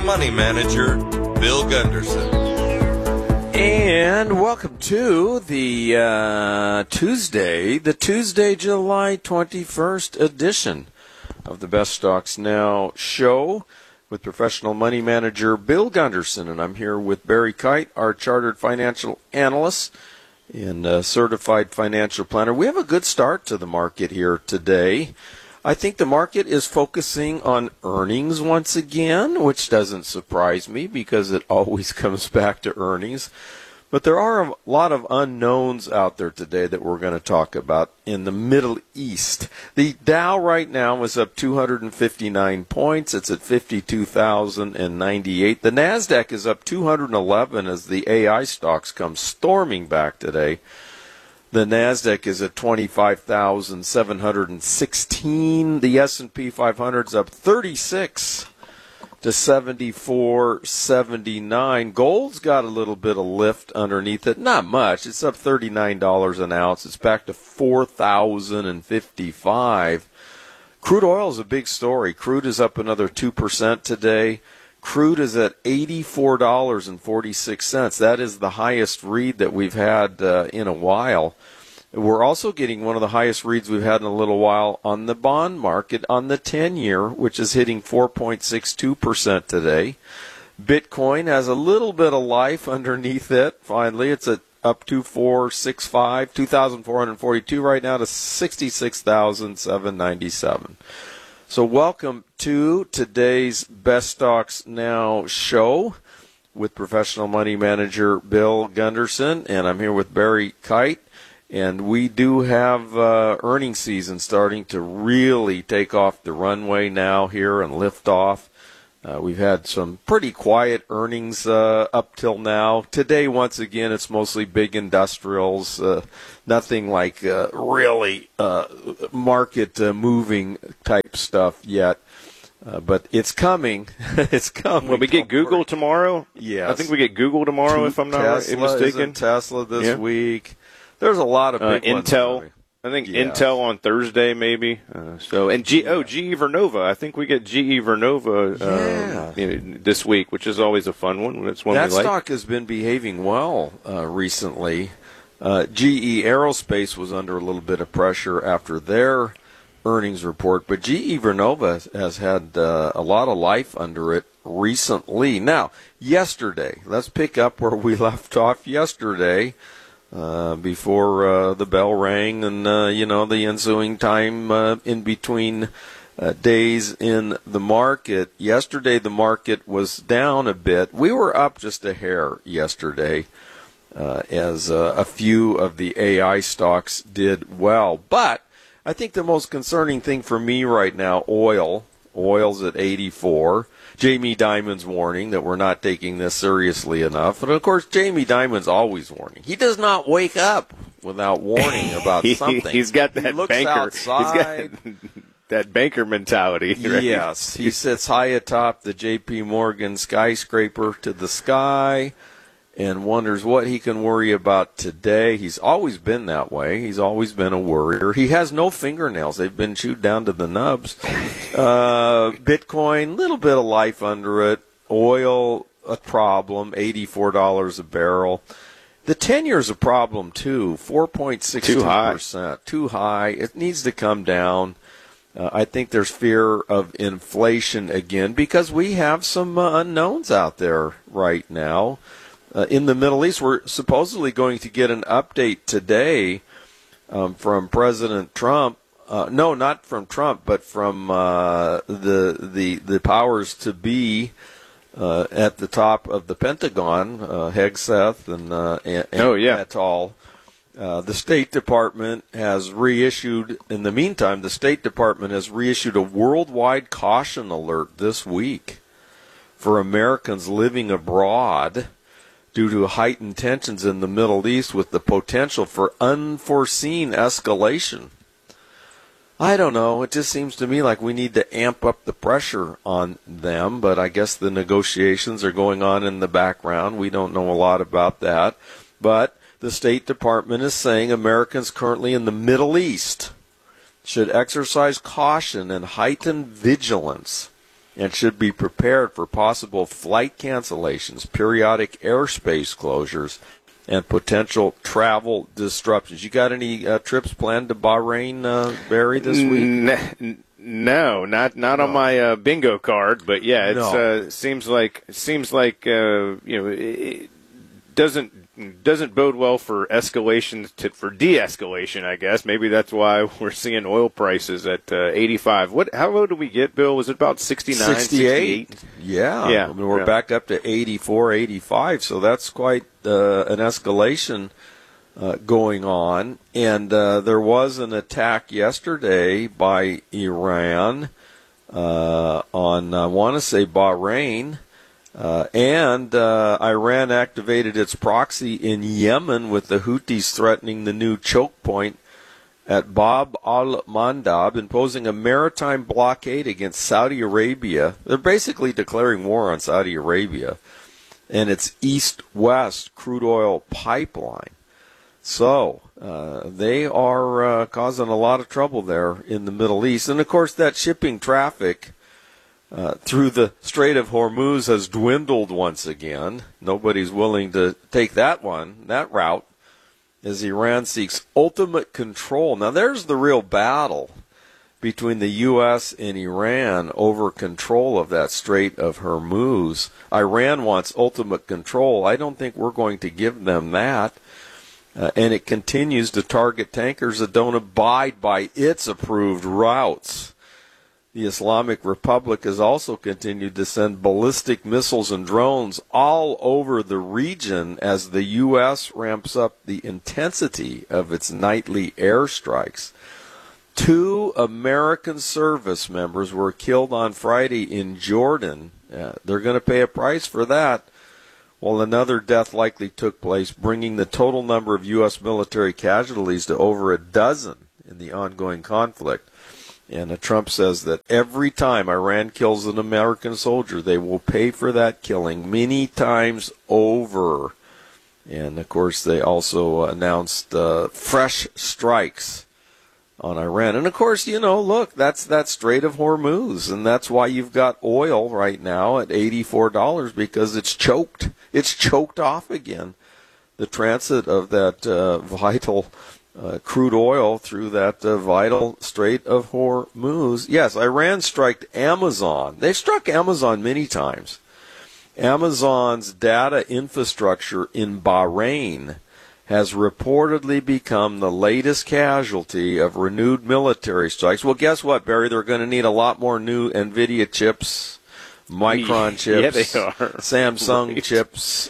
Money Manager, Bill Gunderson. And welcome to the Tuesday, July 21st edition of the Best Stocks Now show with professional money manager Bill Gunderson. And I'm here with Barry Kite, our chartered financial analyst and certified financial planner. We have a good start to the market here today. I think the market is focusing on earnings once again, which doesn't surprise me because it always comes back to earnings. But there are a lot of unknowns out there today that we're going to talk about in the Middle East. The Dow right now is up 259 points. It's at 52,098. The NASDAQ is up 211 as the AI stocks come storming back today. The NASDAQ is at 25,716. The S&P 500 is up 36 to 74.79. Gold's got a little bit of lift underneath it. Not much. It's up $39 an ounce. It's back to 4,055. Crude oil is a big story. Crude is up another 2% today. Crude is at $84.46. That is the highest read that we've had in a while. We're also getting one of the highest reads we've had in a little while on the bond market on the 10-year, which is hitting 4.62% today. Bitcoin has a little bit of life underneath it. Finally, it's at up to 2,442 right now to 66,797. So welcome to today's Best Stocks Now show with professional money manager Bill Gunderson, and I'm here with Barry Kite. And we do have earnings season starting to really take off the runway now here and lift off. We've had some pretty quiet earnings up till now. Today, once again, it's mostly big industrials, nothing like really market-moving type stuff yet. But it's coming. It's coming. Well, we get Google tomorrow? Yes. I think we get Google tomorrow, if I'm not mistaken. Tesla this week. There's a lot of big Intel. ones. I think Intel on Thursday, maybe. GE Vernova. I think we get GE Vernova this week, which is always a fun one. It's one that we like. stock has been behaving well recently. GE Aerospace was under a little bit of pressure after their earnings report, but GE Vernova has had a lot of life under it recently. Now, yesterday, let's pick up where we left off yesterday. Before the bell rang and, the ensuing time in between days in the market. Yesterday, the market was down a bit. We were up just a hair yesterday as a few of the AI stocks did well. But I think the most concerning thing for me right now, oil's at 84. Jamie Dimon's warning that we're not taking this seriously enough. And, of course, Jamie Dimon's always warning. He does not wake up without warning about something. He's got that banker. Outside. He's got that banker mentality. Right? Yes. He sits high atop the J.P. Morgan skyscraper to the sky and wonders what he can worry about today. He's always been that way. He's always been a worrier. He has no fingernails. They've been chewed down to the nubs. Bitcoin, little bit of life under it. Oil, a problem, $84 a barrel. The 10-year's a problem, too, 4.62%. Too high. It needs to come down. I think there's fear of inflation again because we have some unknowns out there right now. In the Middle East, we're supposedly going to get an update today from President Trump. No, not from Trump, but from the powers to be at the top of the Pentagon, Hegseth and et al. The State Department has reissued, in the meantime, the State Department has reissued a worldwide caution alert this week for Americans living abroad due to heightened tensions in the Middle East with the potential for unforeseen escalation. I don't know. It just seems to me like we need to amp up the pressure on them, but I guess the negotiations are going on in the background. We don't know a lot about that. But the State Department is saying Americans currently in the Middle East should exercise caution and heighten vigilance and should be prepared for possible flight cancellations, periodic airspace closures, and potential travel disruptions. You got any trips planned to Bahrain, Barry, this week? No, not on my bingo card, but yeah, it seems like it doesn't bode well for escalation for de-escalation, I guess. Maybe that's why we're seeing oil prices at 85. How low did we get, Bill? Was it about 69, 68? Yeah. I mean, we're back up to 84, 85, so that's quite an escalation going on. And there was an attack yesterday by Iran on, I want to say, Bahrain. And Iran activated its proxy in Yemen with the Houthis threatening the new choke point at Bab al-Mandab, imposing a maritime blockade against Saudi Arabia. They're basically declaring war on Saudi Arabia and its east-west crude oil pipeline. So they are causing a lot of trouble there in the Middle East. And, of course, that shipping traffic through the Strait of Hormuz has dwindled once again. Nobody's willing to take that route, as Iran seeks ultimate control. Now, there's the real battle between the U.S. and Iran over control of that Strait of Hormuz. Iran wants ultimate control. I don't think we're going to give them that. And it continues to target tankers that don't abide by its approved routes. The Islamic Republic has also continued to send ballistic missiles and drones all over the region as the U.S. ramps up the intensity of its nightly airstrikes. 2 American service members were killed on Friday in Jordan. They're going to pay a price for that. While another death likely took place, bringing the total number of U.S. military casualties to over a dozen in the ongoing conflict. And Trump says that every time Iran kills an American soldier, they will pay for that killing many times over. And, of course, they also announced fresh strikes on Iran. And, of course, look, that's that Strait of Hormuz, and that's why you've got oil right now at $84 because it's choked. It's choked off again. The transit of that vital crude oil through that vital Strait of Hormuz. Yes, Iran struck Amazon. They've struck Amazon many times. Amazon's data infrastructure in Bahrain has reportedly become the latest casualty of renewed military strikes. Well, guess what, Barry? They're going to need a lot more new NVIDIA chips, Micron chips, yeah, they are. Samsung Right. chips,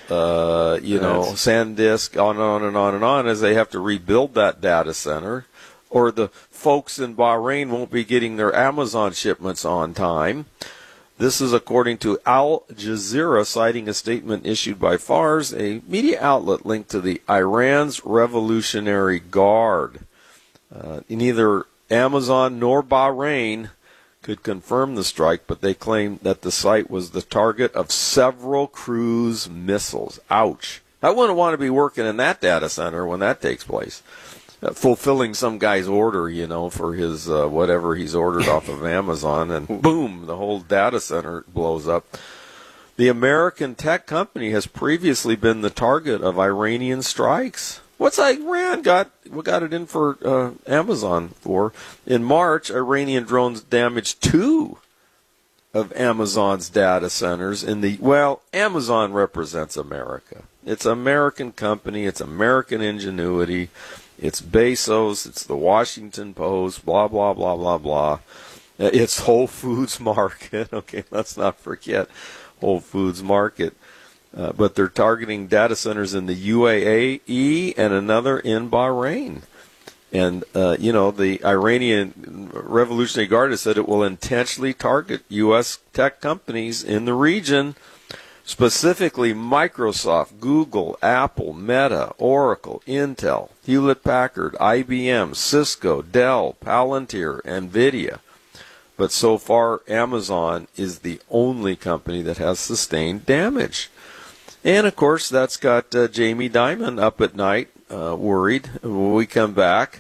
SanDisk, on and on and on and on, as they have to rebuild that data center, or the folks in Bahrain won't be getting their Amazon shipments on time. This is according to Al Jazeera, citing a statement issued by Fars, a media outlet linked to the Iran's Revolutionary Guard. Neither Amazon nor Bahrain could confirm the strike, but they claim that the site was the target of several cruise missiles. Ouch. I wouldn't want to be working in that data center when that takes place. Fulfilling some guy's order, for his whatever he's ordered off of Amazon, and boom, the whole data center blows up. The American tech company has previously been the target of Iranian strikes. What's Iran got it in for Amazon for? In March, Iranian drones damaged 2 of Amazon's data centers Amazon represents America. It's an American company. It's American ingenuity. It's Bezos. It's the Washington Post. Blah, blah, blah, blah, blah. It's Whole Foods Market. Okay, let's not forget Whole Foods Market. But they're targeting data centers in the UAE and another in Bahrain. And, the Iranian Revolutionary Guard has said it will intentionally target U.S. tech companies in the region, specifically Microsoft, Google, Apple, Meta, Oracle, Intel, Hewlett-Packard, IBM, Cisco, Dell, Palantir, NVIDIA. But so far, Amazon is the only company that has sustained damage. And, of course, that's got Jamie Dimon up at night, worried. When we come back,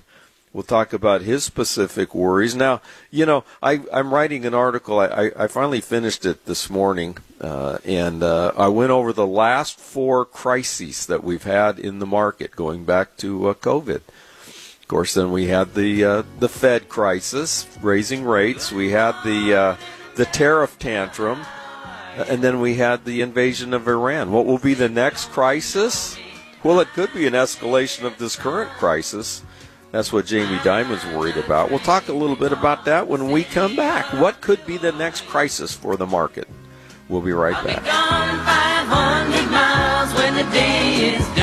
We'll talk about his specific worries. Now, I'm writing an article. I finally finished it this morning, and I went over the last 4 crises that we've had in the market going back to COVID. Of course, then we had the Fed crisis, raising rates. We had the tariff tantrum, and then we had the invasion of Iran. What will be the next crisis? Well, it could be an escalation of this current crisis. That's what Jamie Dimon's worried about. We'll talk a little bit about that when we come back. What could be the next crisis for the market? We'll be right back. I'll be gone 500 miles when the day is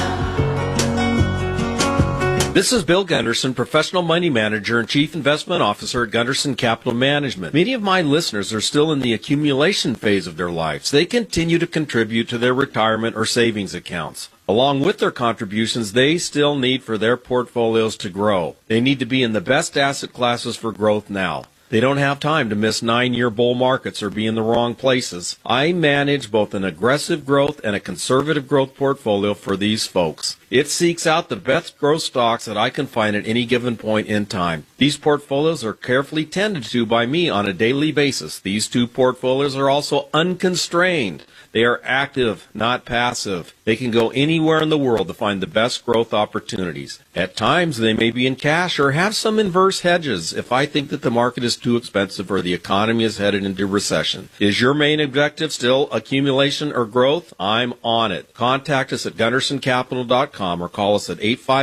done. This is Bill Gunderson, professional money manager and chief investment officer at Gunderson Capital Management. Many of my listeners are still in the accumulation phase of their lives. They continue to contribute to their retirement or savings accounts. Along with their contributions, they still need for their portfolios to grow. They need to be in the best asset classes for growth now. They don't have time to miss 9-year bull markets or be in the wrong places. I manage both an aggressive growth and a conservative growth portfolio for these folks. It seeks out the best growth stocks that I can find at any given point in time. These portfolios are carefully tended to by me on a daily basis. These 2 portfolios are also unconstrained. They are active, not passive. They can go anywhere in the world to find the best growth opportunities. At times, they may be in cash or have some inverse hedges if I think that the market is too expensive or the economy is headed into recession. Is your main objective still accumulation or growth? I'm on it. Contact us at GundersonCapital.com or call us at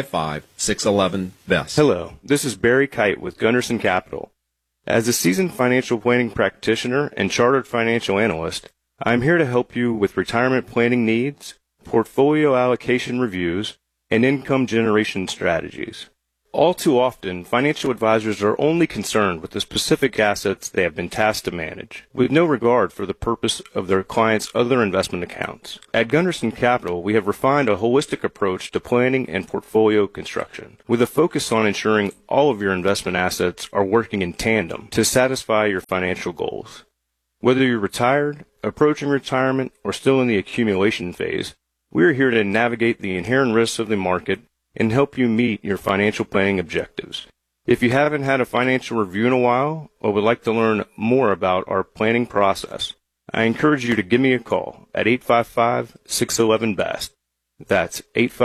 855-611-BEST. Hello, this is Barry Kite with Gunderson Capital. As a seasoned financial planning practitioner and chartered financial analyst, I'm here to help you with retirement planning needs, portfolio allocation reviews, and income generation strategies. All too often, financial advisors are only concerned with the specific assets they have been tasked to manage, with no regard for the purpose of their clients' other investment accounts. At Gunderson Capital, we have refined a holistic approach to planning and portfolio construction, with a focus on ensuring all of your investment assets are working in tandem to satisfy your financial goals. Whether you're retired, approaching retirement, or still in the accumulation phase, we are here to navigate the inherent risks of the market and help you meet your financial planning objectives. If you haven't had a financial review in a while or would like to learn more about our planning process, I encourage you to give me a call at 855-611-BEST. That's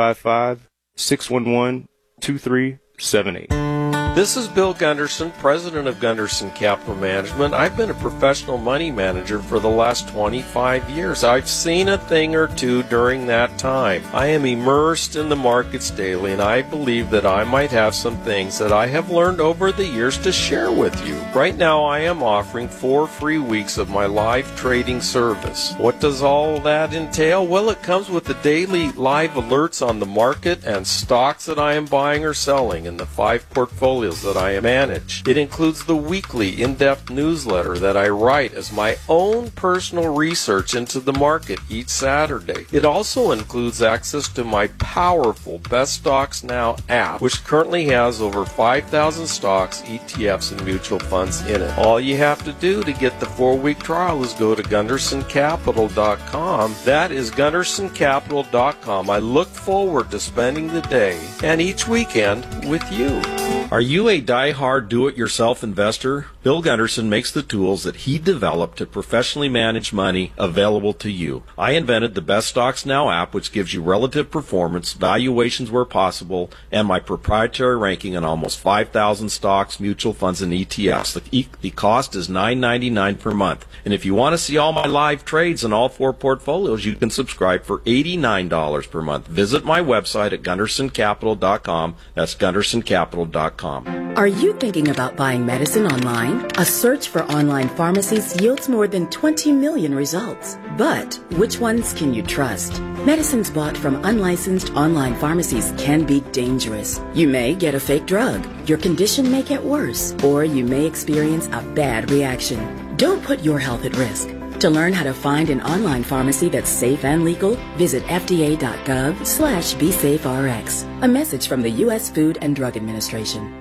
855-611-2378. This is Bill Gunderson, president of Gunderson Capital Management. I've been a professional money manager for the last 25 years. I've seen a thing or two during that time. I am immersed in the markets daily, and I believe that I might have some things that I have learned over the years to share with you. Right now, I am offering 4 free weeks of my live trading service. What does all that entail? Well, it comes with the daily live alerts on the market and stocks that I am buying or selling in the 5 portfolios that I manage. It includes the weekly in-depth newsletter that I write as my own personal research into the market each Saturday. It also includes access to my powerful Best Stocks Now app, which currently has over 5,000 stocks, ETFs, and mutual funds in it. All you have to do to get the 4-week trial is go to GundersonCapital.com. That is GundersonCapital.com. I look forward to spending the day and each weekend with you. Are you a die-hard do-it-yourself investor? Bill Gunderson makes the tools that he developed to professionally manage money available to you. I invented the Best Stocks Now app, which gives you relative performance, valuations where possible, and my proprietary ranking on almost 5,000 stocks, mutual funds, and ETFs. The cost is $9.99 per month. And if you want to see all my live trades in all 4 portfolios, you can subscribe for $89 per month. Visit my website at GundersonCapital.com. That's GundersonCapital.com. Are you thinking about buying medicine online? A search for online pharmacies yields more than 20 million results. But which ones can you trust? Medicines bought from unlicensed online pharmacies can be dangerous. You may get a fake drug, your condition may get worse, or you may experience a bad reaction. Don't put your health at risk. To learn how to find an online pharmacy that's safe and legal, visit fda.gov/BeSafeRx. A message from the U.S. Food and Drug Administration.